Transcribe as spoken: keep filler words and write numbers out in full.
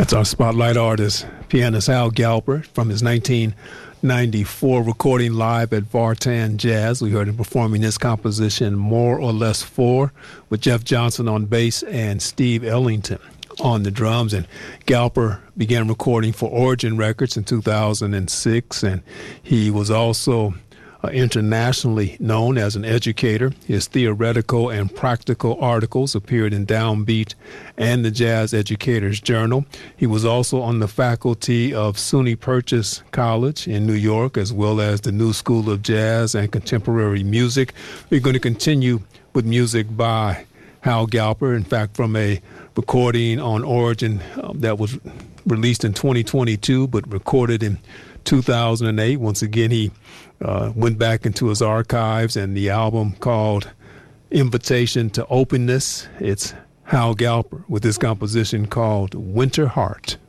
That's our spotlight artist, pianist Hal Galper, from his nineteen ninety-four recording live at Vartan Jazz. We heard him performing his composition, More or Less four, with Jeff Johnson on bass and Steve Ellington on the drums. And Galper began recording for Origin Records in two thousand six, and he was also Uh, internationally known as an educator. His theoretical and practical articles appeared in Downbeat and the Jazz Educator's Journal. He was also on the faculty of SUNY Purchase College in New York, as well as the New School of Jazz and Contemporary Music. We're going to continue with music by Hal Galper, in fact, from a recording on Origin um, that was released in twenty twenty-two, but recorded in two thousand eight. Once again, he uh, went back into his archives, and the album called Invitation to Openness. It's Hal Galper with his composition called Winter Heart.